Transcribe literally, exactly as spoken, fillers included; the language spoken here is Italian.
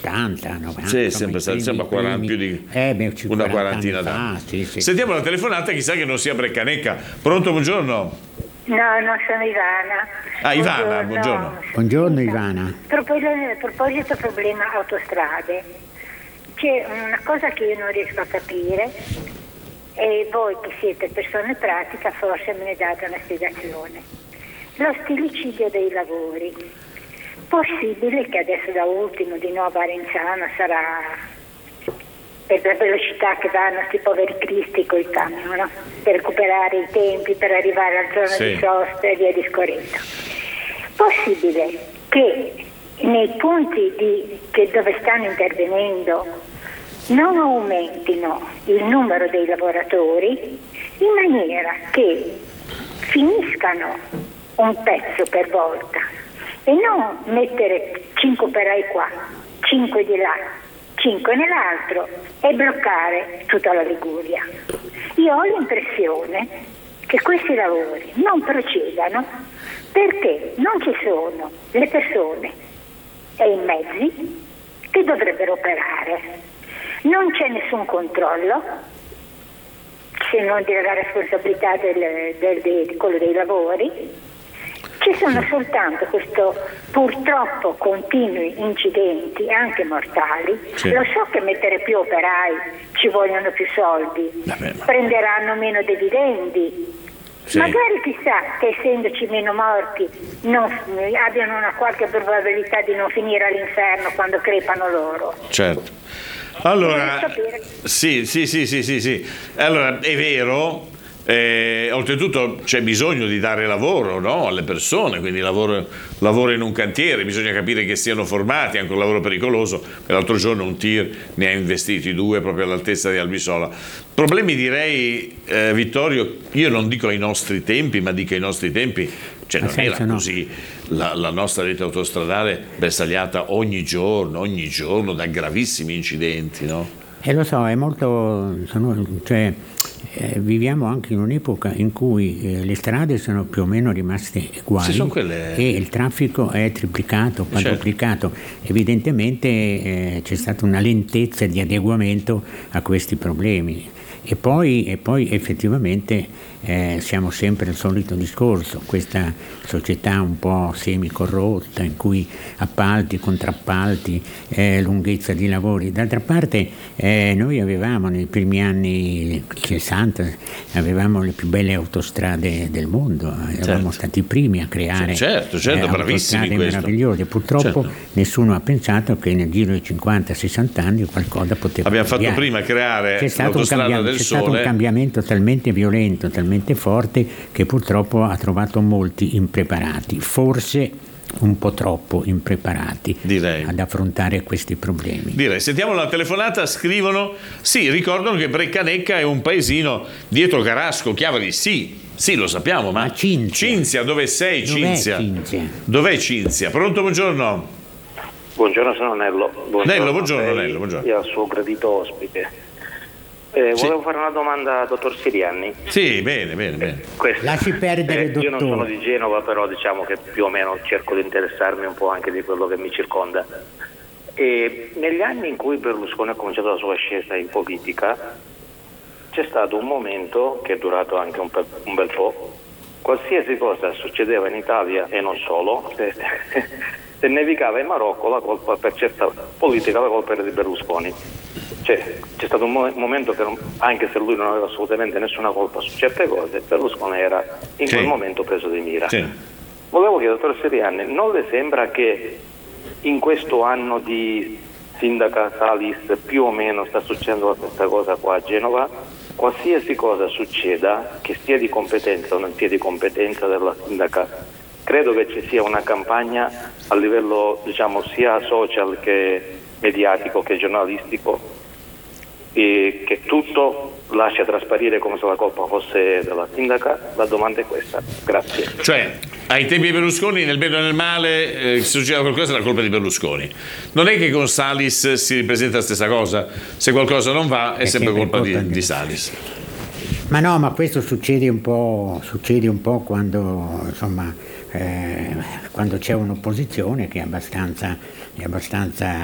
ottanta, novanta. Sì, sempre stato, sembra quaranta, più di eh, beh, una quarantina d'anni. Sì, sì. Sentiamo la telefonata, chissà che non sia Breccaneca. Pronto, buongiorno? No, no, sono Ivana. Ah, Ivana, buongiorno. Buongiorno Ivana. A proposito del problema autostrade, c'è una cosa che io non riesco a capire e voi che siete persone pratiche forse me ne date una spiegazione. Lo stillicidio dei lavori. Possibile che adesso da ultimo di nuovo a Renzano sarà per la velocità che vanno questi poveri cristi col camion, no? Per recuperare i tempi, per arrivare al giorno sì. di sosta e via discorrendo. Possibile che nei punti di, che dove stanno intervenendo non aumentino il numero dei lavoratori in maniera che finiscano un pezzo per volta e non mettere cinque operai qua, cinque di là, cinque nell'altro e bloccare tutta la Liguria. Io ho l'impressione che questi lavori non procedano perché non ci sono le persone e i mezzi che dovrebbero operare. Non c'è nessun controllo, se non della responsabilità del, del, del, di quello dei lavori. Ci sono soltanto questo purtroppo continui incidenti anche mortali. Sì. Lo so che mettere più operai ci vogliono più soldi, Vabbè, ma... prenderanno meno dividendi. Sì. Magari chissà che essendoci meno morti non, abbiano una qualche probabilità di non finire all'inferno quando crepano loro. Certo. Allora, sì, sì, sì, sì, sì, sì. Allora, è vero. Eh, oltretutto c'è bisogno di dare lavoro, no? Alle persone, quindi lavoro, lavoro in un cantiere, bisogna capire che siano formati, è anche un lavoro pericoloso. L'altro giorno un tir ne ha investiti due proprio all'altezza di Albisola. Problemi direi, eh, Vittorio, io non dico ai nostri tempi, ma dico ai nostri tempi, cioè non era così. La, la nostra rete autostradale bersagliata ogni giorno, ogni giorno da gravissimi incidenti, no? E eh, lo so, è molto, sono, cioè, eh, viviamo anche in un'epoca in cui eh, le strade sono più o meno rimaste uguali sì, quelle... e il traffico è triplicato, quadruplicato. Certo. Evidentemente eh, c'è stata una lentezza di adeguamento a questi problemi. E poi, e poi effettivamente eh, siamo sempre al solito discorso, questa società un po' semicorrotta in cui appalti, contrappalti, eh, lunghezza di lavori. D'altra parte eh, noi avevamo nei primi anni sessanta avevamo le più belle autostrade del mondo, certo. Eravamo stati i primi a creare certo, certo, eh, autostrade meravigliose. Purtroppo certo. nessuno ha pensato che nel giro di cinquanta sessanta anni qualcosa poteva abbiamo cambiare. Fatto prima creare c'è stato l'autostrada del c'è Sole. stato un cambiamento talmente violento, talmente forte che purtroppo ha trovato molti impreparati, forse un po' troppo impreparati Direi. ad affrontare questi problemi. Direi, sentiamo la telefonata, scrivono, sì, ricordano che Breccanecca è un paesino dietro Carasco, Chiavari, sì, sì, lo sappiamo, ma, ma Cinzia. Cinzia, dove sei Cinzia? Dov'è Cinzia? Dov'è Cinzia? Pronto, buongiorno. Buongiorno, sono Nello. Buongiorno, Nello, buongiorno, lei, Nello, buongiorno. E al suo gradito ospite. Eh, sì. Volevo fare una domanda al dottor Sirianni. Sì, bene, bene, bene. Questa. Lasci perdere, eh, dottore. Io non sono di Genova, però diciamo che più o meno cerco di interessarmi un po' anche di quello che mi circonda. E negli anni in cui Berlusconi ha cominciato la sua ascesa in politica, c'è stato un momento che è durato anche un, pe- un bel po'. Qualsiasi cosa succedeva in Italia e non solo, se, se nevicava in Marocco, la colpa per certa politica la colpa era di Berlusconi. Cioè, c'è stato un mo- momento che non, anche se lui non aveva assolutamente nessuna colpa su certe cose, Berlusconi era in sì. quel momento preso di mira. Sì. Volevo chiedere, dottor Sirianni, non le sembra che in questo anno di sindaca Salis più o meno sta succedendo la stessa cosa qua a Genova? Qualsiasi cosa succeda, che sia di competenza o non sia di competenza della sindaca, credo che ci sia una campagna a livello, diciamo, sia social che mediatico che giornalistico, e che tutto lascia trasparire come se la colpa fosse della sindaca. La domanda è questa. Grazie. Cioè, ai tempi di Berlusconi, nel bene o nel male, eh, se succedeva qualcosa era colpa di Berlusconi. Non è che con Salis si ripresenta la stessa cosa, se qualcosa non va è, è sempre, sempre colpa di, di Salis. Ma no, ma questo succede un po', succede un po' quando, insomma, eh, quando c'è un'opposizione che è abbastanza, è abbastanza